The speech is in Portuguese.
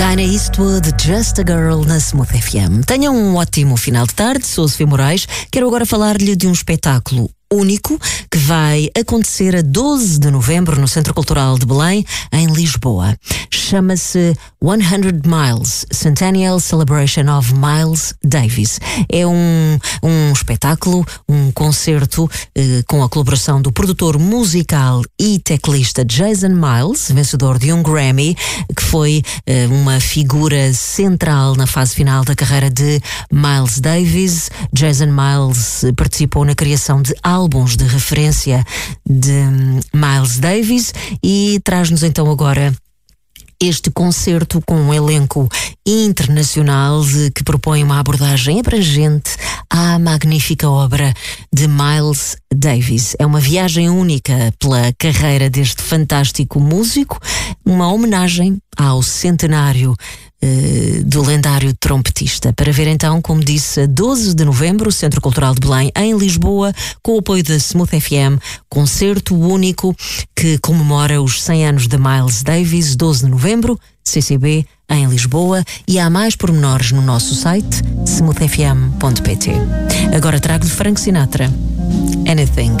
Dinah Eastwood, Just a Girl, na Smooth FM. Tenham um ótimo final de tarde, sou Sofia Moraes. Quero agora falar-lhe de um espetáculo único que vai acontecer a 12 de novembro no Centro Cultural de Belém, em Lisboa. Chama-se 100 Miles, Centennial Celebration of Miles Davis. É um espetáculo, um concerto com a colaboração do produtor musical e teclista Jason Miles, vencedor de um Grammy, que foi uma figura central na fase final da carreira de Miles Davis. Jason Miles participou na criação de álbuns de referência de Miles Davis e traz-nos então agora este concerto com um elenco internacional que propõe uma abordagem abrangente à magnífica obra de Miles Davis. É uma viagem única pela carreira deste fantástico músico, uma homenagem ao centenário do lendário trompetista. Para ver então, como disse, a 12 de novembro, o Centro Cultural de Belém, em Lisboa, com o apoio da Smooth FM, concerto único que comemora os 100 anos de Miles Davis, 12 de novembro, CCB, em Lisboa, e há mais pormenores no nosso site, smoothfm.pt. Agora trago de Frank Sinatra, Anything.